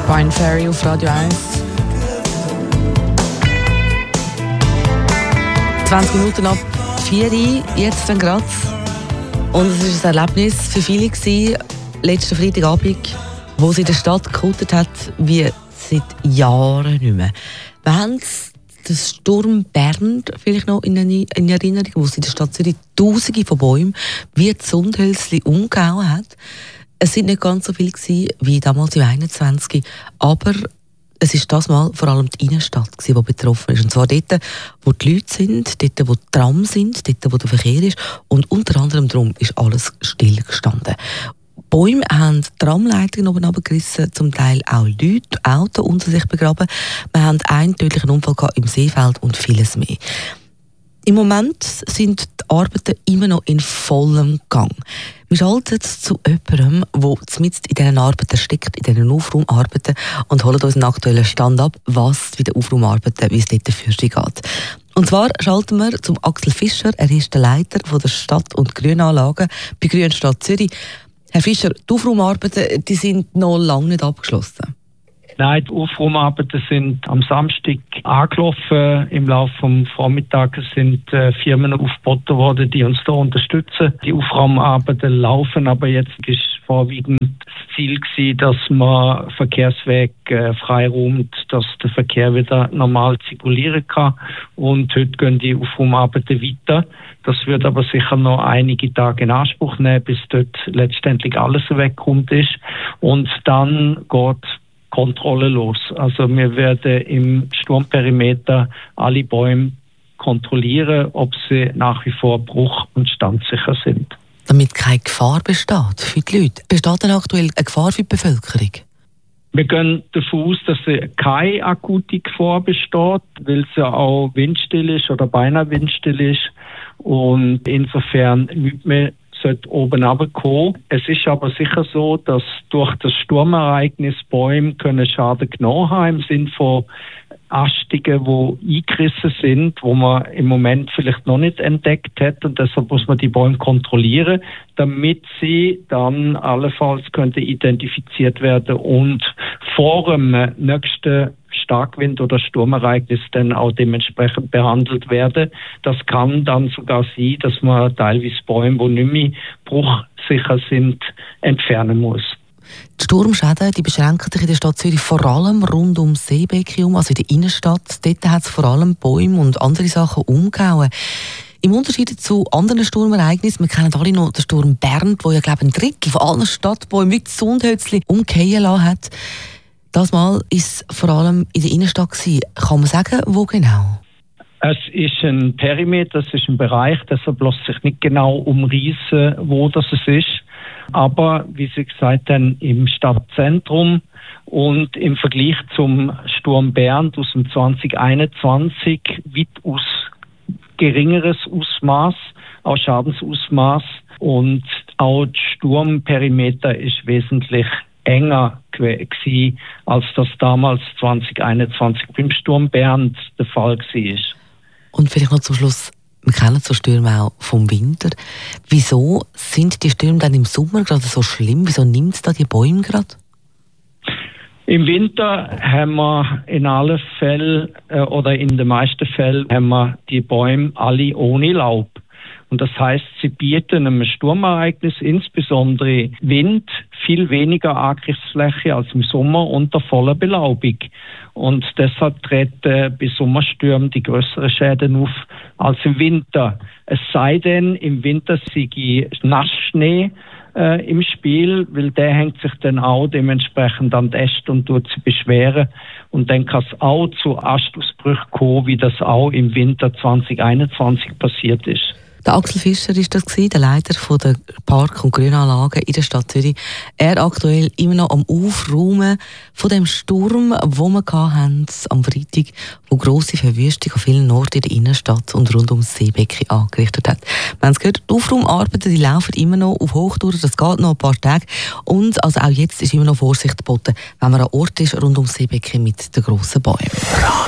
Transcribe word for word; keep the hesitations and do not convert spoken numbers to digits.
Brian Ferry auf Radio eins. zwanzig Minuten ab vier Uhr, jetzt dann gerade. Und es war ein Erlebnis für viele gewesen, letzten Freitagabend, wo sie in der Stadt gekutet hat, wie seit Jahren nicht mehr. Wir haben den Sturm Bernd vielleicht noch in Erinnerung, wo sie in der Stadt Zürich Tausende von Bäumen wie die Sundhölzli umgehauen hat. Es waren nicht ganz so viele gewesen, wie damals im einundzwanzig, aber es ist das Mal vor allem die Innenstadt, die betroffen ist. Und zwar dort, wo die Leute sind, dort, wo die Tram sind, dort, wo der Verkehr ist. Und unter anderem darum ist alles stillgestanden. Bäume haben die Tramleitungen oben runtergerissen, zum Teil auch Leute, Autos unter sich begraben. Wir haben einen tödlichen Unfall gehabt im Seefeld und vieles mehr. Im Moment sind die Arbeiten immer noch in vollem Gang. Wir schalten zu jemandem, der mitten in diesen Arbeiten steckt, in diesen Aufraumarbeiten, und holen uns einen aktuellen Stand ab, was bei den Aufraumarbeiten, wie es dort für sich geht. Und zwar schalten wir zum Axel Fischer, er ist der Leiter der Stadt- und Grünanlagen bei Grünstadt Zürich. Herr Fischer, die Aufraumarbeiten die sind noch lange nicht abgeschlossen. Nein, die Aufraumarbeiten sind am Samstag angelaufen. Im Laufe des Vormittags sind äh, Firmen aufgeboten worden, die uns da unterstützen. Die Aufraumarbeiten laufen, aber jetzt ist vorwiegend das Ziel gewesen, dass man Verkehrsweg äh, freiräumt, dass der Verkehr wieder normal zirkulieren kann. Und heute gehen die Aufraumarbeiten weiter. Das wird aber sicher noch einige Tage in Anspruch nehmen, bis dort letztendlich alles weggeräumt ist. Und dann geht Kontrolle los. Also wir werden im Sturmperimeter alle Bäume kontrollieren, ob sie nach wie vor bruch- und standsicher sind. Damit keine Gefahr besteht für die Leute. Besteht denn aktuell eine Gefahr für die Bevölkerung? Wir gehen davon aus, dass keine akute Gefahr besteht, weil es ja auch windstill ist oder beinahe windstill ist. Und insofern nicht mehr sollte oben runterkommen. Es ist aber sicher so, dass durch das Sturmereignis Bäume können Schaden genommen haben im Sinne von Astungen, die eingerissen sind, wo man im Moment vielleicht noch nicht entdeckt hat, und deshalb muss man die Bäume kontrollieren, damit sie dann allenfalls könnte identifiziert werden und vor dem nächsten Starkwind- oder Sturmereignis dann auch dementsprechend behandelt werden. Das kann dann sogar sein, dass man teilweise Bäume, die nicht mehr bruchsicher sind, entfernen muss. Die Sturmschäden die beschränken sich in der Stadt Zürich vor allem rund um Seebecken, also in der Innenstadt. Dort hat es vor allem Bäume und andere Sachen umgehauen. Im Unterschied zu anderen Sturmereignissen, wir kennen alle noch den Sturm Bernd, wo ja, glaube ich, ein Drittel von allen Stadtbäumen wie die Sundhölzli umgehen lassen hat. Das Mal war es vor allem in der Innenstadt gewesen. Kann man sagen, wo genau? Es ist ein Perimeter, es ist ein Bereich, deshalb lässt sich nicht genau umreissen, wo das ist. Aber, wie Sie gesagt haben, im Stadtzentrum und im Vergleich zum Sturm Bernd aus dem zwanzig einundzwanzig weitaus geringeres Ausmaß, auch Schadensausmaß, und auch das Sturmperimeter ist wesentlich enger gewesen, als das damals zwanzig einundzwanzig beim Sturm Bernd der Fall war. Und vielleicht noch zum Schluss, wir kennen so Stürme auch vom Winter. Wieso sind die Stürme dann im Sommer gerade so schlimm? Wieso nimmt es da die Bäume gerade? Im Winter haben wir in allen Fällen äh, oder in den meisten Fällen haben wir die Bäume alle ohne Laub. Und das heißt, sie bieten einem Sturmereignis, insbesondere Wind, viel weniger Angriffsfläche als im Sommer unter voller Belaubung. Und deshalb treten bei Sommerstürmen die größeren Schäden auf als im Winter. Es sei denn, im Winter sei Nassschnee äh, im Spiel, weil der hängt sich dann auch dementsprechend an die Äste und tut sie beschweren. Und dann kann es auch zu Astausbrüchen kommen, wie das auch im Winter zwanzig einundzwanzig passiert ist. Der Axel Fischer ist das gewesen, der Leiter der Park- und Grünanlagen in der Stadt Zürich. Er aktuell immer noch am Aufräumen von dem Sturm, wo wir hatten am Freitag, wo grosse Verwüstung an vielen Orten in der Innenstadt und rund ums Seebecken angerichtet hat. Wir haben es gehört, die Aufräumarbeiten die laufen immer noch auf Hochtouren, das geht noch ein paar Tage. Und also auch jetzt ist immer noch Vorsicht geboten, wenn man an Ort ist rund ums Seebecken mit den grossen Bäumen.